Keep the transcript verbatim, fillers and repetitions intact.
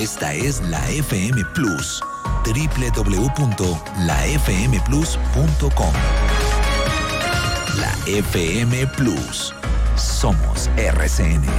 Esta es la F M Plus, doble u doble u doble u punto la f m plus punto com. La F M Plus. Somos R C N.